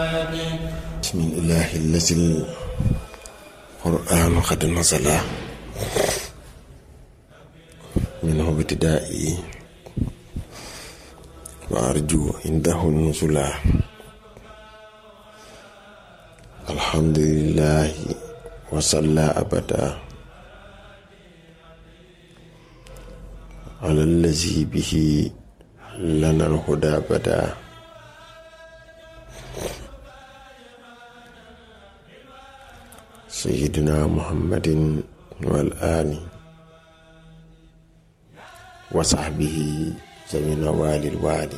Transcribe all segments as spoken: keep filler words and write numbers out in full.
bismillahi allazi al-qur'anu qad nazala minhu ibtida'i wa arju indahu nuzula alhamdulillahi wa salla abada ala allazi bihi lana al-huda bada sayyidina muhammadin wal ali wa sahbihi zamina walil wali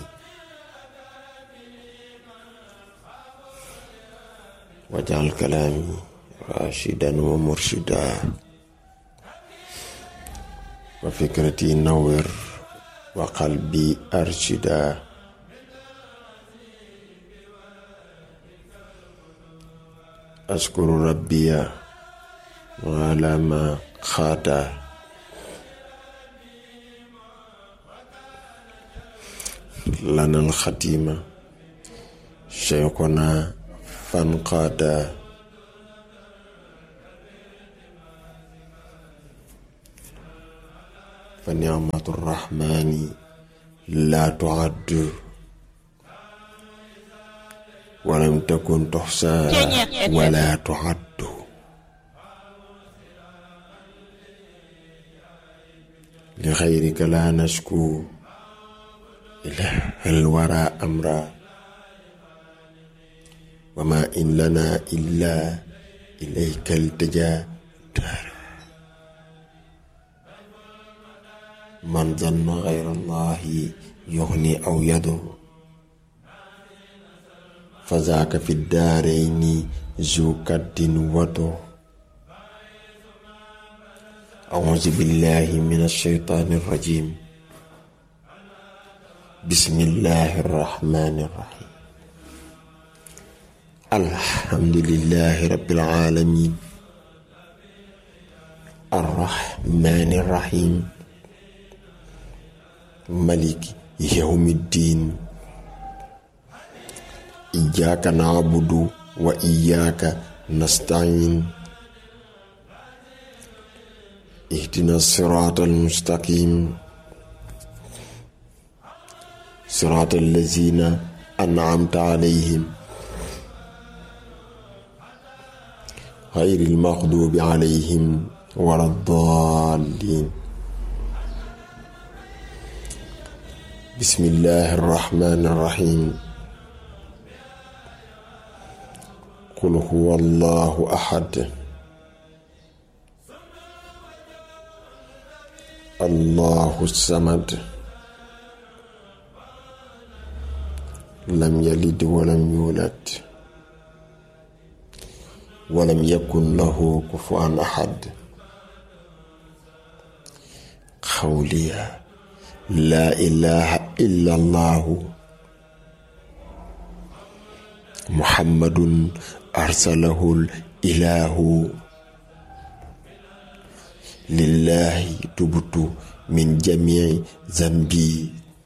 waj'al kalami rashidan wa murshida wa fikrati nawwir wa qalbi arshida ashkuru rabbiya wa ala ma khada lana al-khatima shaykhuna fanqada fa ni'matur rahmani la tu'addu walam takun tuhsa wala tuhaddu li khayrika la nashku ilahal wara amra wa ma in lana illa ilayka iltija man zanna ghayra allahi yughni aw yadur فذاك في الدارين ذو كد وضر أعوذ بالله من الشيطان الرجيم بسم الله الرحمن الرحيم الحمد لله رب العالمين الرحمن الرحيم ملك يوم الدين إياك نعبد وإياك نستعين اهدنا الصراط المستقيم صراط الذين أنعمت عليهم غير المغضوب عليهم ولا الضالين بسم الله الرحمن الرحيم قل هو الله أحد الله الصمد لم يلد ولم يولد ولم يكن له كفوا أحد قولي لا إله إلا الله محمد أرسله الإله لله تبت من جميع ذنبي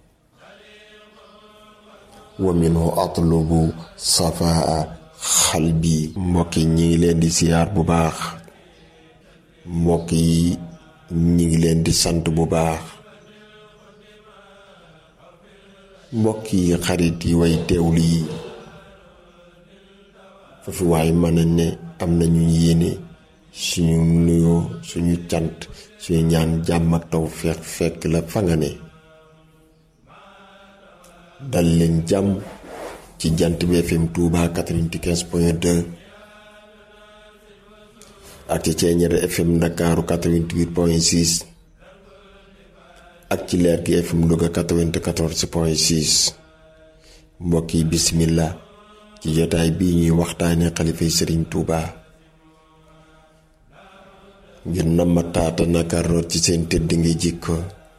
ومنه أطلب صفاء قلبي mbokk yi ñi ngi leen di siyaar bu baax mbokk yi ñi ngi leen di sant bu baax mbokk yi xarit yi way teewlu yi foofu waaye mën a ne am nañu yéene suñu nuyoo suñu cant suñu ñaan jàmm ak taw fekk fekk la fa nga ne dal leen jàmm ci jant bi F M Touba quatre-vingt-quinze point deux ak ci Ceeñeer F M Ndakaaru quatre-vingt-huit point six ak ci Leer gi F M Louga quatre-vingt-quatorze point six mbokk yi bismillah ci jotaay bii ñuy waxtaane xalifay Sëriñ Tuuba ngir nama taata naka root ci seen tëdd ngi jikko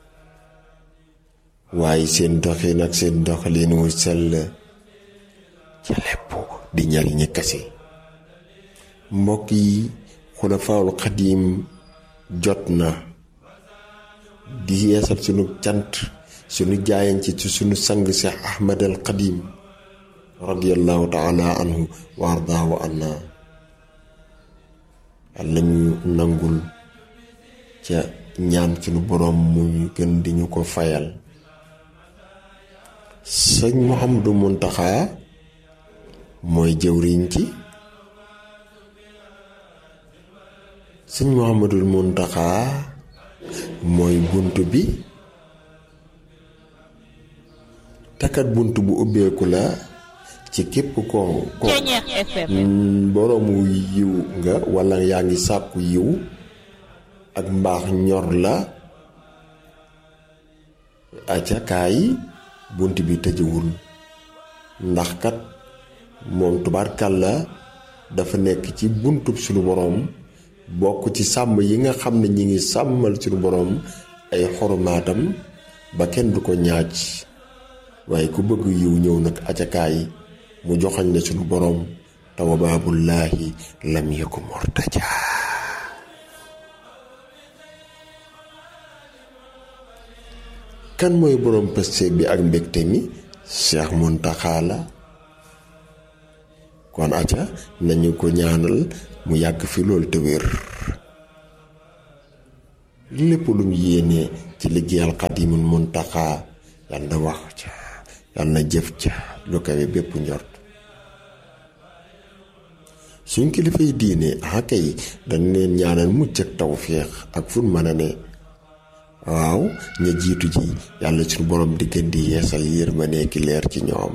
waaye seen doxin ak seen doxalin wu sell ca lépp di njariñi kase mbokk yi xulafaawul xadiim jot na di yeesal sunu cant sunu jaayan ci sunu sang Seex Ahmad al Xadiim radiyallahu taala anhu wa ardaahu anna yàlla ñu nangul ca ñaan sunu boroom muy gën di ñu ko fayal. sëñ Mouhamadou Mountakha mooy jëwriñ ci sëñ Mouhamadou Mountakha mooy bunt bi takat bunt bu ubbeeku la ci képp ko ko boroomu yiw nga walla yaa ngi sàkku yiw ak mbaax ñor la acakaay bunt bi tëjewul ndax kat moom tubaarkàlla dafa nekk ci buntub suñu boroom bokk ci sàmm yi nga xam ne ñi ngi sàmmal suñu boroom ay xormaatam ba kenn du ko ñaaj waaye ku bëgg yiw ñëw nag acakaay mu joxañ la suñu boroom te wa baabullaahi lam yaku mortaja. kan mooy boroom pëste bi ak mbégte mi Cheikh Mountakha la kon aca nañu ko ñaanal mu yàgg fi loolu te wér lépp lu mu yéene ci liggéeyal Xaadimul Mountakha yal na wax ca yal na jëf ca lu kawe bépp njort. suñ kilifay diine ah kay dañ leen ñaanal mucc ak tawféex ak fun mën a ne waaw ña jiitu ji yàlla suñu borom di gën di yeesal yërmande ki leer ci ñoom.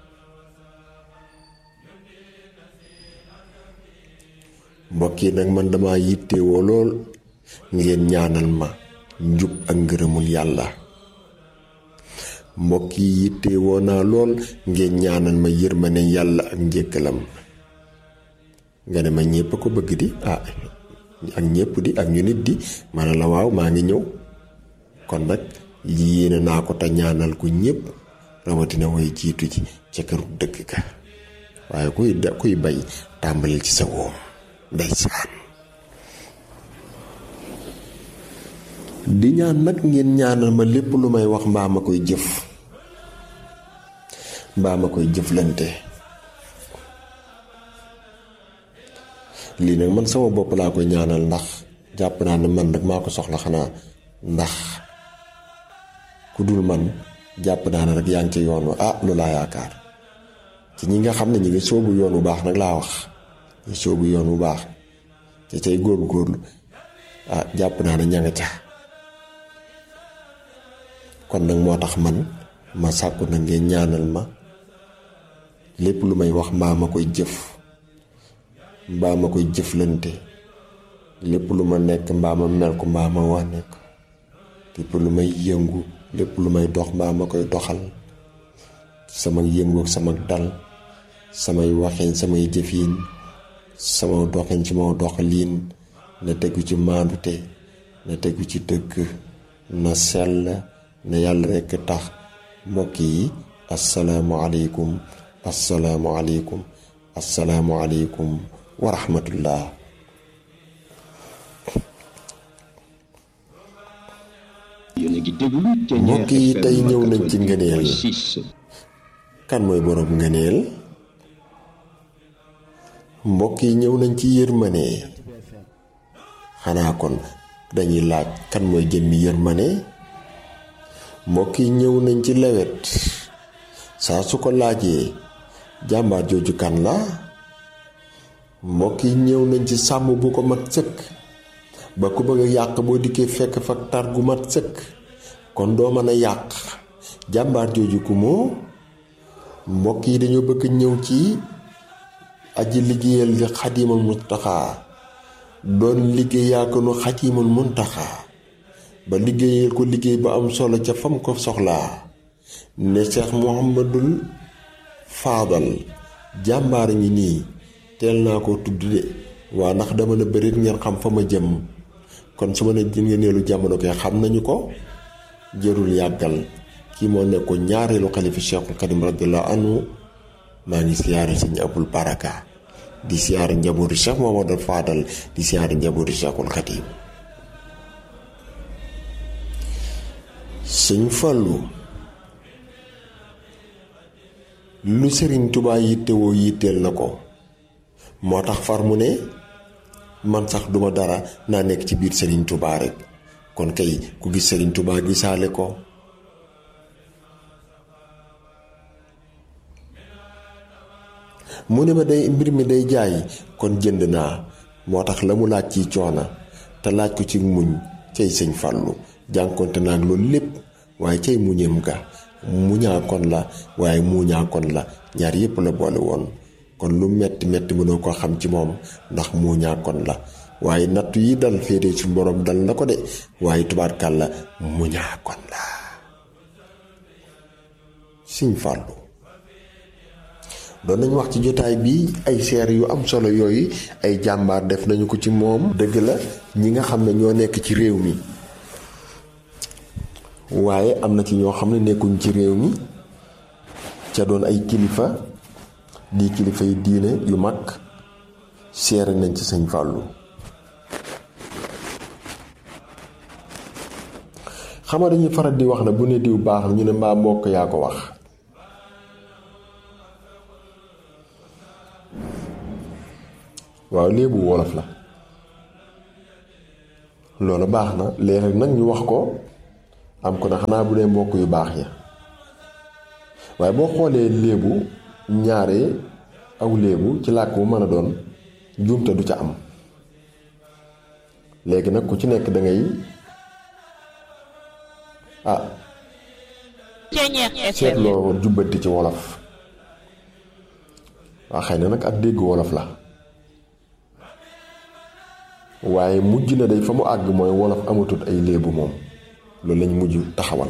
mbokk yi nag man dama yittewoo lool ngeen ñaanal ma njub ak ngërëmul yàlla. mbokk yi yittewoo naa lool ngeen ñaanal ma yërmande yàlla ak njëkkalam. nga ne ma ñépp ko bëgg di ah ak ñépp di ak ñu nit di ma ne la waaw maa ngi ñëw kon nag yéene naa ko te ñaanal ko ñépp rawatina way jiitu ji ca këru dëkk ka waaye kuy kuy bay tàmbalil ci sa woom ndeysaan. di ñaan nag ngeen ñaanal ma lépp lu may wax mbaa ma koy jëf mbaa ma koy jëflante. lii nag man sama bopp laa koy ñaanal ndax jàpp naa ne man rek maa ko soxla xanaa ndax ku dul man jàpp naa ne rek yaa ngi ci yoon wa ah lu laa yaakaar ci ñi nga xam ne ñi ngi soobu yoon bu baax nag laa wax ñu soobu yoon bu baax te cay góor góorlu ah jàpp naa ne ña nga ca kon nag moo tax man ma sàkku na ngeen ñaanal ma lépp lu may wax mbaa ma koy jëf mbaa ma koy jëflante lépp lu ma nekk mbaa ma mel ko mbaa ma wane ko lépp lu may yëngu lépp lu may dox mbaa ma koy doxal sama yëngu sama dal samay waxin samay jëfin sama doxin ci ma doxalin na tegu ci maandute na tegu ci dëgg na sell na yàlla rekk tax. mbokk yi asalaamualeykum asalaamualeykum asalaamualeykum wa rahmatullah. mbokk yi tey ñëw nañ ci ngëneel. kan mooy boroom ngëneel? mbokk yi ñëw nañ ci yërmane. xanaa kon dañuy laaj kan mooy jëmmi yërmane. mbokk yi ñëw nañ ci lewet. saa su ko laajee jàmbaar jooju kan la. mbokk yi ñëw nañ ci sàmm bu ko mat sëkk ba ku bëgg a yàq boo dikkee fekk fa tar gu mat sëkk kon doo mën a yàq jàmbaar jooju ku moo. mbokk yi dañoo bëgg ñëw ci aji liggéeyal li Xaadimul Muntaxa doon liggéey yaa ko nu Xaadimul Muntaxa ba liggéeyal ko liggéey ba am solo ca fam ko soxlaa ne Cheikh Mouhamadul Faadal jàmbaar ngi nii teel naa ko tudd de waa ndax dama na bërit ngeen xam fa ma jëm kon su ma ne ngeeneelu jamono koy xam nañu ko jërul yàggal kii moo nekkoon ñaareelu xalifa Cheikhul Xadim radiyallahu anhu maa ngi siyaare sëñ Abul Baraka di siyaare njabootu Cheikh Mouhamadul Faadal di siyaare njabootu Cheikhul Xadim. sëñ Fallu lu Sëriñ Tuubaa yittewoo yitteel na ko moo tax far mu ne man sax duma dara naa nekk ci biir Sëriñ Tuubaa rek kon kay ku gis Sëriñ Tuubaa gisaale ko. mu ne ma day mbir mi day jaay kon jënd naa moo tax la mu laaj ci coona te laaj ko ci muñ cay sëñ Fàllu jànkonte naag loolu lépp waaye cay muñem ga muñaa kon la waaye muñaa kon la ñaar yépp la boole woon kon lu metti metti mënoo ko xam ci moom ndax muñaa kon la waaye nattu yi dal féete ci borom dal na ko de waaye tubaarkal la muñaa kon la sëñ Fàllu doon nañu wax ci jotaay bi ay seer yu am solo yooyu ay jàmbaar def nañu ko ci moom dëgg la ñi nga xam ne ñoo nekk ci réew mi waaye am na ci ñoo xam ne nekkuñ ci réew mi ca doon ay kilifa di kilifa yi diine yu mag seere nañ ci sëñ Fàllu xam nga dañuy faral di wax na bu ne diw baax na ñu ne mbaa mbokk yaa ko wax waaw léebu wolof la loolu baax na léeg-léeg nag ñu wax ko am ko na xanaa bu dee mbokk yu baax ya waaye boo xoolee léebu ñaare aw léebu ci làkk bu mën a doon juumte du ca am léegi nag ku ci nekk da ngay ah seetloo jubbanti ci wolof waa xëy na nag ak dégg wolof la waaye mujj na day fa mu àgg mooy wolof amatut ay léebu moom loolu lañ mujj taxawal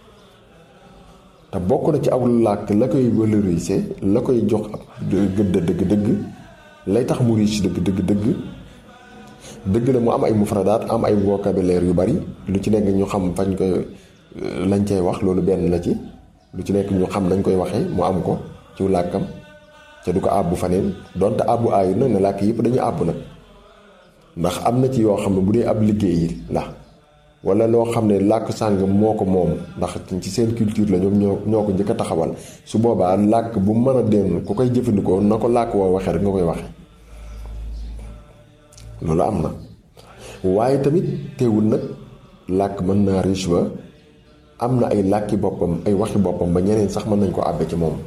te bokk na ci aw làkk la koy valoriser la koy jox ab gëdd dëgg dëgg lay tax mu riche dëgg dëgg dëgg dëgg la mu am ay mufradaat am ay vocabulaire yu bari lu ci nekk ñu xam fañ koy lañ cay wax loolu benn la ci lu ci nekk ñu xam nañ koy waxee mu am ko ci làkkam ca du ko àbbu faneen donte àbbu aayu nag ne làkk yëpp dañu àbbu nag ndax am na ci yoo xam ne bu dee ab liggéey la wala loo xam ne làkk sàng moo ko moom ndax ci seen culture la ñoom ñoo ñoo ko njëkk a taxawal su boobaa làkk bu mën a den ku koy jëfandikoo na ko làkk woo waxee rek nga koy waxee loolu am na waaye tamit teewul nag làkk mën naa riche ba am na ay làkki boppam ay waxi boppam ba ñeneen sax mën nañ ko àbbe ci moom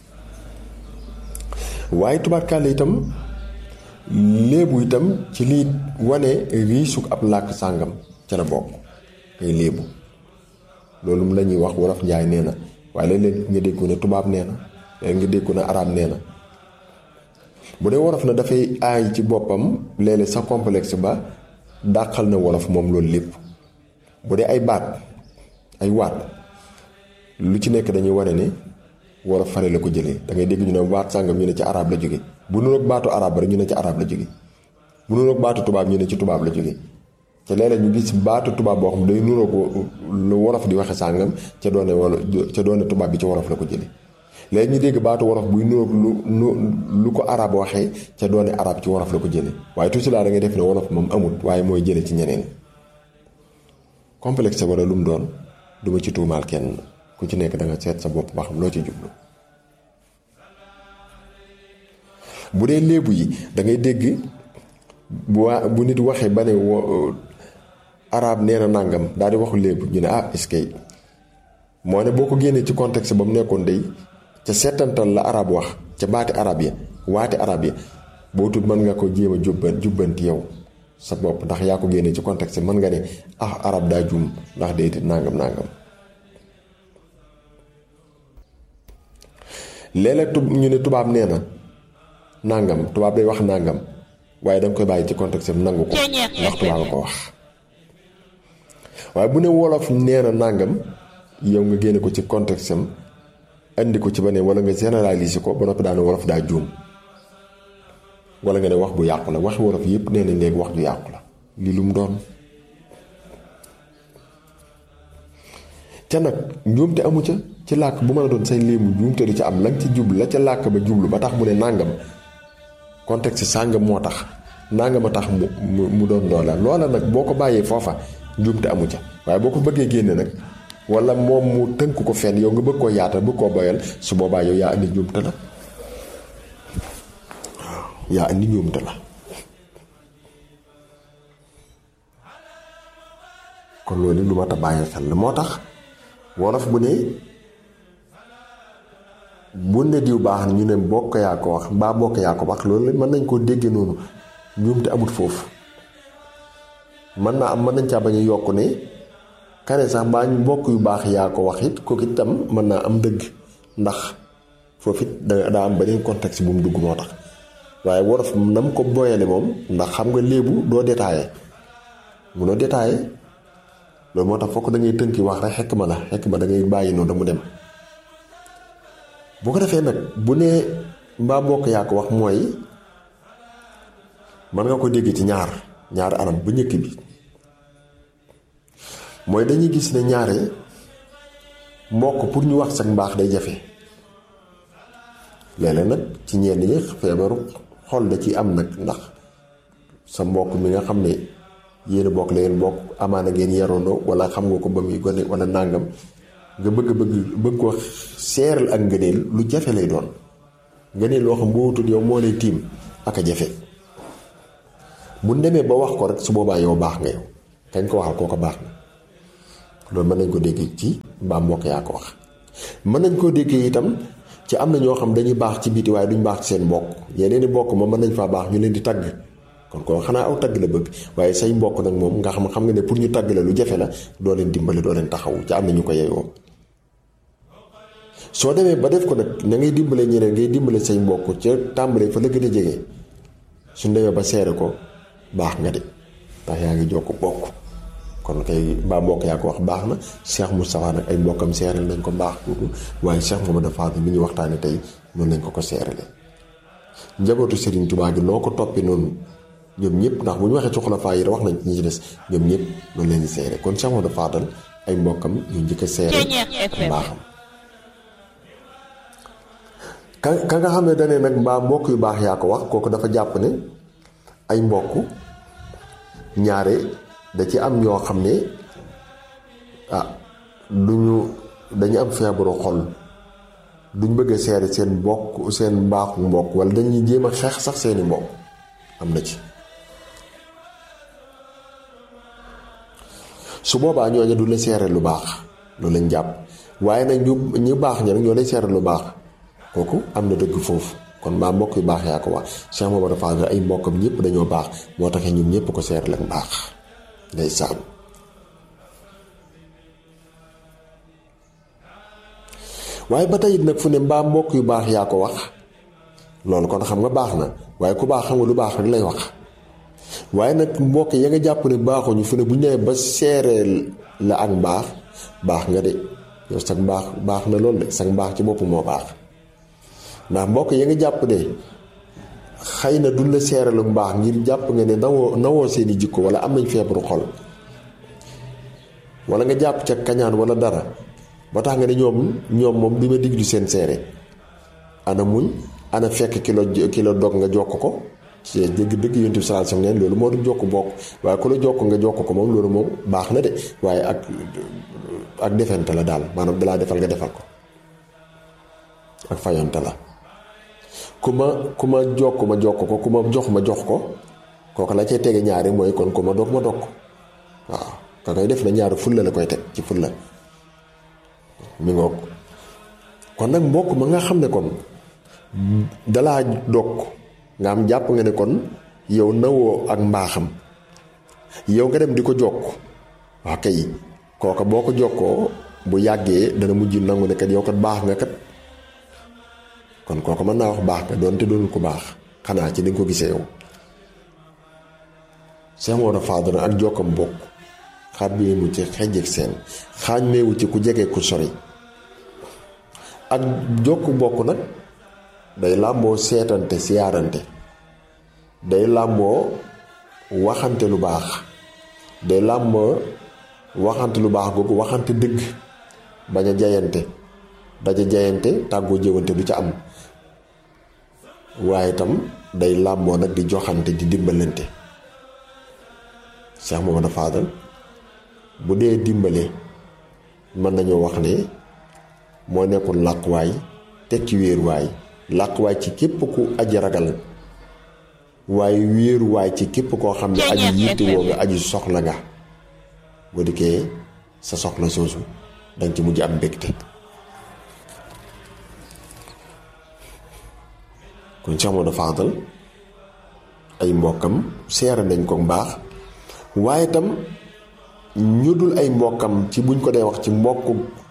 waaye tubaarkàlla itam léebu itam ci lii wane riisuk ab làkk sàngam ca la bokk ay léebu loolu la ñuy wax wolof njaay nee na waaye léeg-léeg nga dégg ko ne tubaab nee na léeg nga dégg ko ne araab nee na bu dee wolof na dafay aay ci boppam léeg-léeg sa complexe ba dàqal na wolof moom loolu lépp bu dee ay baat ay waat lu ci nekk dañuy wane ne wolof fare la ko jëlee da ngay dégg ñu ne waat sàngam ñu ne ci araab la jóge bu nuroog baatu araab rek ñu ne ci araab la jóge bu nuroog baatu tubaab ñu ne ci tubaab la jóge te léeg-léeg ñu gis baatu tubaab boo xam day nuroog lu wolof di waxe sàngam ca doone wala ca doone tubaab bi ci wolof la ko jëlee léegi ñu dégg baatu wolof buy nuroog lu lu lu ko araab waxee ca doone araab ci wolof la ko jëlee waaye tout cela da ngay def ne wolof moom amut waaye mooy jële ci ñeneen complexe wala lu mu doon duma ci tuumaal kenn ku ci nekk da nga seet sa bopp ba xam loo ci jublu bu dee léebu yi da ngay dégg bu waa bu nit waxee ba ne araab nee na nàngam daal di waxu léebu ñu ne ah est-ce que moo ne boo ko génnee ci contexte ba mu nekkoon day ca seetantal la arab wax ca baati arab ya waati arab ya boo tut mën nga ko jéem a jubban jubbanti yow sa bopp ndax yaa ko génnee ci contexte mën nga ne ah arab daa juum ndax déedéet nàngam nàngam léeg-léeg tub ñu ne tubaab nee na nàngam tubaab day wax nàngam waaye danga koy bàyyi ci contexte am nangu ko ndax tubaab a ko wax waaye bu ne wolof nee na nàngam yow nga génne ko ci contexte am andi ko ci ba ne wala nga généraliser ko ba noppi daane wolof daa juum wala nga ne wax bu yàqu la waxi wolof yépp nee nañ léegi wax ju yàqu la lii lu mu doon ca nag njuumte amu ca ci làkk bu mën a doon say léemu njuumte du ca am lañ ci jublu la ca làkk ba jublu ba tax mu ne nàngam contexte sàngam moo tax nàngam a tax mu mu doon loola loola nag boo ko bàyyee foofa njuumte amu ca waaye boo ko bëggee génne nag wala moom mu tënk ko fenn yow nga bëgg koo yaatal bëgg koo boyal su boobaa yow yaa indi njuumte la waaw yaa indi njuumte la kon loolu lu mat a bàyyi xel la moo tax wolof bu ne bu ne diw baax na ñu ne bokk yaa ko wax mbaa bokk yaa ko wax loolu mën nañ koo déggee noonu njuumte amut foofu mën naa am mën nañ caa bañ a yokk ne kane sax mbaa ñu mbokk yu baax yaa ko wax it kooku itam mën naa am dëgg ndax foofu it da daa am beneen contexte bu mu dugg moo tax waaye wolof na mu ko boyale moom ndax xam nga léebu doo détaillé munoo détaillé loolu moo tax fokk da ngay tënki wax rek xekk ma la xekk ma da ngay bàyyi noonu da mu dem boo ko defee nag bu ne mbaa mbokk yaa ko wax mooy mën nga ko dégg ci ñaar ñaari anam bu njëkk bi mooy dañuy gis ne ñaare mbokk pour ñu wax sax mbaax day jafe léeg-léeg nag ci ñenn ñi feebaru xol da ci am nag ndax sa mbokk mi nga xam ne yéen a bokk la ngeen bokk amaana ngeen yarandoo wala xam nga ko ba muy gone wala nàngam nga bëgg bëgg bëgg ko seeral ak ngëneel lu jafe lay doon ngëneel loo xam boo wutul yow moo lay tiim ak a jafe bu demee ba wax ko rek su boobaa yow baax nga yow kañ ko waxal kooko baax na loolu mën nañ ko déggee ci mbaa mbokk yaa ko wax mën nañ koo déggee itam ci am na ñoo xam dañuy baax ci biti waaye duñ baax ci seen mbokk yeneen i mbokk moom mën nañ faa baax ñu leen di tagg kon ko xanaa aw tagg la bëgg waaye say mbokk nag moom nga xam xam nga ne pour ñu tagg la lu jafe la doo leen dimbale doo leen taxawu ci am na ñu ko yeyoo soo demee ba def ko nag na ngay dimbale ñeneen ngay dimbale say mbokk ca tàmbalee fa la gën a jege suñ demee ba seere ko baax nga de ndax yaa ngi jokk bokk kon kay mbaa mbokk yaa ko wax baax na Cheikh Moustapha nag ay mbokkam seeral nañ ko baax tuuti waaye Cheikh Mamadou Fadil mi ñu waxtaane tey noonu lañ ko ko seerale njabootu Serigne Touba gi noo ko toppi noonu ñoom ñëpp ndax bu ñu waxee ci xulafaa yi wax nañ ci ñi ci des ñoom ñëpp noonu leen di seere kon Cheikh Mamadou Fadal ay mbokkam yu njëkk a seere mbaaxam ka ka nga xam ne dane nag mbaa mbokk yu baax yaa ko wax kooku dafa jàpp ne ay mbokk ñaare da ci am ñoo xam ne ah duñu dañu am feebaru xol duñ bëgg a seere seen mbokk seen mbaaxu mbokk wala dañuy jéem a xeex sax seeni mbokk am na ci su boobaa ñooñu du la seere lu baax loolu lañ jàpp waaye nag ñu ñu baax ña nag ñoo lay seere lu baax kooku am na dëgg foofu kon mbaa mbokk yu baax yaa ko wax Cheikh Mamadou Fadal ay mbokkam ñëpp dañoo baax moo taxee ñun ñëpp ko seere leen baax day saan waaye ba tey nag fu ne mbaa mbokk yu baax yaa ko wax loolu kon xam nga baax na waaye ku baax xam nga lu baax rek lay wax waaye nag mbokk ya nga jàpp ne baaxuñu fu ne bu ñu nee ba seereel la ak mbaax baax nga de yow sax mbaax baax na loolu de sax mbaax ci bopp moo baax ndax mbokk ya nga jàpp ne xëy na duñ la seeralu mbaax ngir jàpp nga ne nawoo nawoo seeni jikko wala am nañ feebaru xol wala nga jàpp ca kañaan wala dara ba tax nga ne ñoom ñoom moom bi ma diglu seen seere ana muñ ana fekk kilo kilo dog nga jokk ko ci dëgg dëgg yonent bi sallallahu alayhi wasallam loolu moo du jokk bokk waaye ku la jokk nga jokk ko moom loolu moom baax na de waaye ak ak defante la daal maanaam dalaa defal nga defal ko ak fayante la ku ma ku ma jokk ma jokk ko ku ma jox ma jox ko kooku la cay tege ñaari mooy kon ku ma dog ma dog ko waaw ka koy def na ñaari fulla la koy teg ci fulla mi ngoog kon nag mbokk ma nga xam ne kon dalaa dog nga am jàpp nga ne kon yow nawoo ak mbaaxam yow nga dem di ko jokk waa kay kooka boo ko jokkoo bu yàggee dana mujj nangu ne kat yow kat baax nga kat kon kooka mën naa wax baax nga doonte doonul ko baax xanaa ci di nga ko gisee yow Cheikh Mamadou Fadal ak jokkam bokk xaaj bi mu ci xejjeg seen xaaj meewu ci ku jege ku sori ak jokku bokk nag day làmboo seetante siyaarante day làmboo waxante lu baax day làmboo waxante lu baax googu waxante dëgg bañ a jayante daja jayante tàggoo jëwante du ca am waaye itam day làmboo nag di joxante di dimbalante Cheikh Mamadou Fadal bu dee dimbale mën nañoo wax ne moo nekkoon làquwaay teg ci wéeruwaay làquwaay ci képp ku aji ragal waaye wéeruwaay ci képp koo xam ne aji yittewoo nga aji soxla nga boo dikkee sa soxla soosu danga ci mujj am mbégte. kon Cheikh Modou Fadal ay mbokkam seere nañ ko mbaax waaye tam ñu dul ay mbokkam ci buñ ko dee wax ci mbokku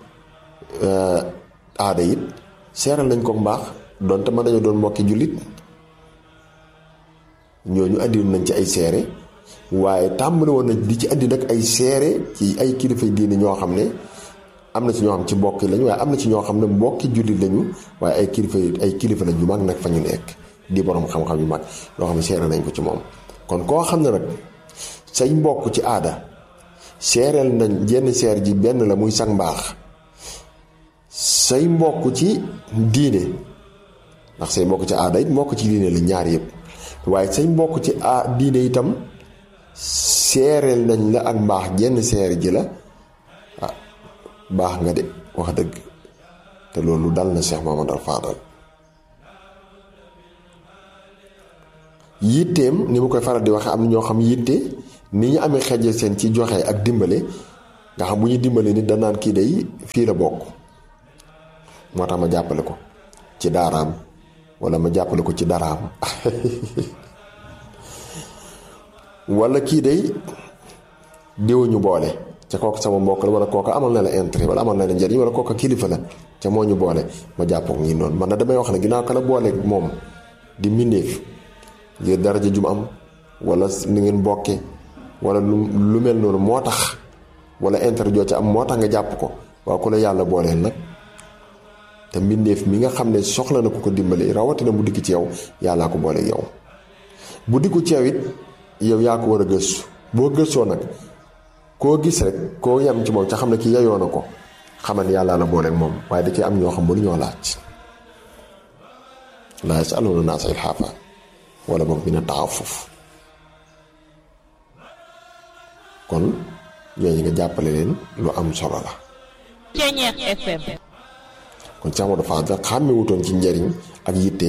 aada it seere nañ ko mbaax donte mën nañu doon mbokki jullit ñooñu andiwoon nañ ci ay seere waaye tàmbali woon nañ di ci andi nag ay seere ci ay kilifa diine ñoo xam ne am na ci ñoo xam ci mbokk lañu waaye am na ci ñoo xam ne mbokki jullit lañu waaye ay kilifa ay kilifa lañ yu mag nag fa ñu nekk di borom xam-xam yu mag yoo xam ne seere nañ ko ci moom. kon koo xam ne nag say mbokk ci aada seereel nañ jenn seer ji benn la muy sag mbaax say mbokk ci diine ndax say mbokk ci aada it mbokk ci diine la ñaar yëpp waaye say mbokk ci a diine itam seereel nañ la ak mbaax jenn seer ji la ah baax nga de wax dëgg te loolu dal na Cheikh Mamadou Fadal yitteem ni mu koy faral di waxe am na ñoo xam yitte ni ñu amee xeje seen ci joxe ak dimbale nga xam bu ñu dimbale nit danaan kii day fii la bokk moo tax ma jàppale ko ci daaraam wala ma jàppale ko ci daraam wala kii day diwuñu boole ca kooku sama mbokk la wala kooku amal na la intérêt wala amal na la njariñ wala kooku kilifa la ca moo ñu boole ma jàppoo ngi noonu man na damay wax ne ginnaaw ka la boole moom di mbindeef ngir daraja jum am wala ni ngeen bokke wala lu lu mel noonu moo tax wala intérêt joo ca am moo tax nga jàpp ko waaw ku la yàlla booleel nag te mbindeef mi nga xam ne soxla na ko ko dimbali rawatina mu dikk ci yow yàllaa ko boole yow bu dikku ci yow it yow yaa ko war a gëstu boo gëstoo nag koo gis rek koo yem ci moom ca xam ne kii yeyoo na ko xamal yàllaa la booleeg moom waaye da ci am ñoo xam mënu ñoo laaj laa yasaluuna naasa ilhaafa wala boog dina taxafuf kon ñooñu nga jàppale leen lu am solo la. Ceeñeex F M. kon Cheikh Modou Fadal xàmme wutoon ci njariñ ak yitte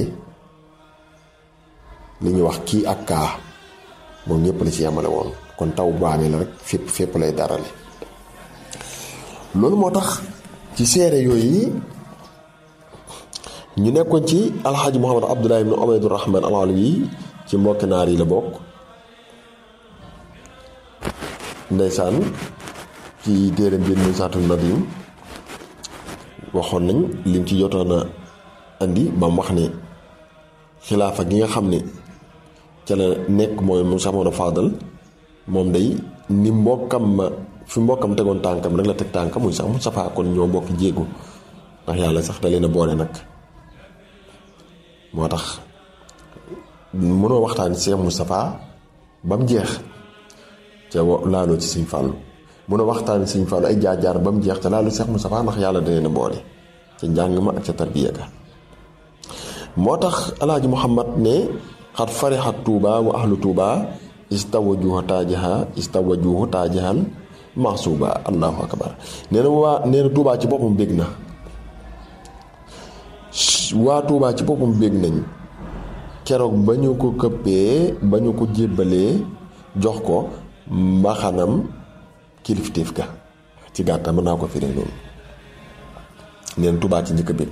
li ñuy wax kii ak kaa moom ñëpp la ci yemale woon kon taw bu amee la rek fépp fépp lay darale loolu moo tax ci seere yooyu ñu nekkoon ci alxaaji Muhammad Abdullah ibn Ubaydur Rahman al-Alawi ci mbokki naar yi la bokk ndeysaan ci téere bi muy saatul nadim waxoon nañ lim ci jotoon a andi ba mu wax ne xilaafa gi nga xam ne ca la nekk mooy mu Cheikh Modou Fadal moom day ni mbokkam ma fi mbokkam tegoon tànkam rek la teg tànkam muy sax Moustapha kon ñoo bokk jéego ndax yàlla sax da leen a boole nag moo tax mënoo waxtaan Cheikh Moustapha ba mu jeex ca laaloo ci Sëñ Fallu mënoo waxtaan Sëñ Fallu ay jaar-jaar ba mu jeex ca laaloo Cheikh Moustapha ndax yàlla da leen a boole ca njàng ma ak ca tarbiya ga moo tax alaaji Muhammad ne xat farixat Touba wa ahlu Touba istawajuhu taajaha istawajuhu taajahal maxsuuba allahu akbar nee na waa nee na Touba ci boppam bég na waa Touba ci boppam bég nañ keroog ba ñu ko këppee ba ñu ko jébbalee jox ko mbaxanam kilifteef ga ci gàttal mën naa ko firee noonu nee na Touba ci njëkk a bég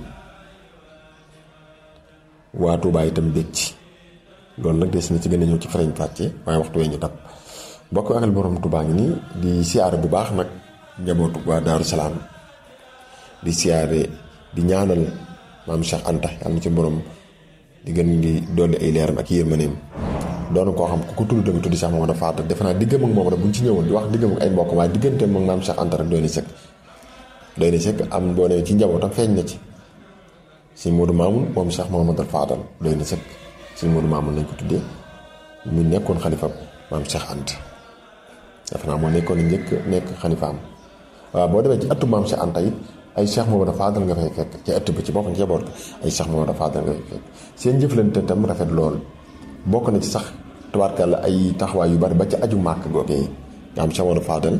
waa Touba itam bég ci loolu nag des na ci gën a ñëw ci farañ fàcce waaye waxtu wee ñu tab bokk akal borom Touba ngi nii di siyaare bu baax nag njabootu waa Daaru Salaam di siyaare di ñaanal maam Cheikh Anta yàlla na ci borom di gën di dolli ay leeram ak yërmaneem doon koo xam ku ko tudd dëgg tuddi Cheikh Mamadou Fadal defe naa diggam ak moom rek bu ñu ci ñëwoon di wax diggam ak ay mbokk waaye digganteem ak maam Cheikh Anta rek doy na sëkk doy na sëkk am boo nee ci njabootam feeñ na ci si Modou Mamoun moom Cheikh Mamadou Fadal doy na sëkk si Modou Mamoun lañ ko tuddee mu nekkoon xalifa maam Cheikh Anta defe naa moo nekkoon njëkk nekk xalifaam waaw boo demee ci ëttu maam Cheikh Anta it ay Cheikh Mamadou Fadal nga fay fekk ci ëtt bi ci boppam njaboot ga ay Cheikh Mamadou Fadal nga fay fekk seen jëflante tam rafet lool bokk na ci sax tubaarkàlla ay taxawaay yu bari ba ci aju màkk googee nga am Cheikh Mamadou Fadal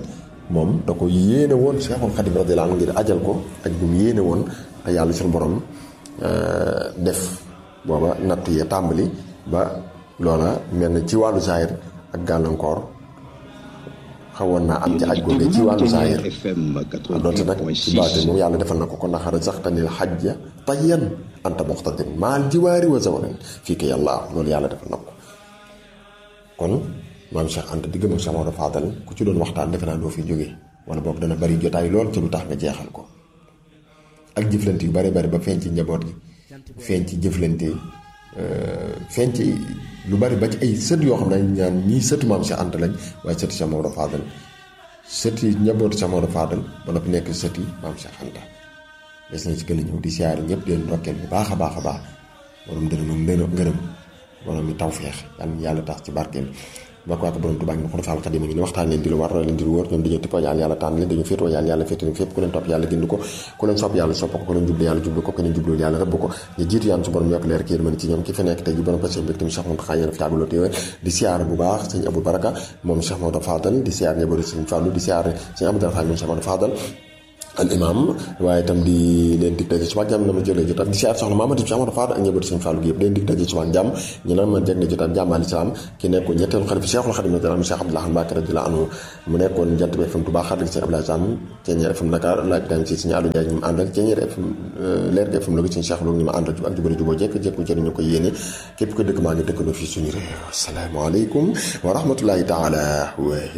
moom da ko yéene woon Cheikhul Khadim radiyallahu anhu ngir ajal ko ak bu mu yéene woon te yàlla suñu borom def booba natt ya tàmbali ba loola mel na ci wàllu saayir ak gàllankoor xawoon naa am ci aj googu ci wàllu saayir doonte nag ci baate moom yàlla defal na ko ko ndax razaqtanil hajja tayyan anta muqtadir maal jiwaari wa zawrin fii ka yàlla loolu yàlla defal na ko kon maam Cheikh Anta digg moom Cheikh Maodo Fadal ku ci doon waxtaan defe naa doo fi jógee wala boog dana bari jotaay lool ci lu tax nga jeexal ko ak jëflante yu bari bari ba feeñ ci njaboot gi feeñ ci jëflante feeñ ci lu bari ba ci ay sët yoo xam ne ñaan ñii sëtu maam Cheikh Anta lañ waaye sëtu Cheikh Maodo Fadal sëti njabootu Cheikh Maodo Fadal ba noppi nekk sëti maam Cheikh Anta des na ci gën a ñëw di siyaare ñëpp di leen ndokkeel bu baax a baax a baax borom dërëm ak ngërëm borom mi tawfeex yàlla yàlla tax ci barkeel bokk waa ko borom Tuubaa ngi Xulafaa'ul Xadiim ngi ne waxtaan leen di lu war roy leen di lu wóor ñoom dañoo tippoo yàlla yàlla tànn leen dañu féetoo yàlla yàlla féetoo fépp ku leen topp yàlla gind ko ku leen sopp yàlla sopp ko ku leen jublu yàlla jublu ko ku leen jublu yàlla rëbb ko ñu jiitu yàlla su borom yokk leer kii yërmande ci ñoom ki fi nekk tey ji borom passé mbégte mi Cheikh Mountakha yéen fi yàgguloo téwé di siyaare bu baax sëñ Abou Baraka moom Cheikh Maodo Fadal di siyaare ñebori sëñ Fallou di siyaare sëñ Abdou Rahman moom Cheikh Maodo Fadal al imam waaye itam di leen dig daje suba jàmm na ma jëlee jotaat di siyaar soxna Mamadou Cheikh Maodo Fadal ak njabootu Sëñ Fallu gi yëpp leen dig daje suba jàmm ñu naan ma jeg na jotaat jàmm al islam ki nekkoon ñetteelu xalifa Cheikhul Khadim radiyallahu Cheikh Abdoulaye Mbacke radiyallahu anhu mu nekkoon Jant bi F M Touba xarit Sëñ Abdoulaye Sam Ceeñeer F M Dakar laaj daan ci Sëñ Aliou Ndiaye ñu mu àndal Ceeñeer F M leer gi F M la Sëñ Cheikh Lo ñu ma àndal ak jubale juboo jekk jekku jëriñu ko yéene képp ko dëkk maa ngi dëkkandoo fii suñu réew asalaamaaleykum wa rahmatullahi taala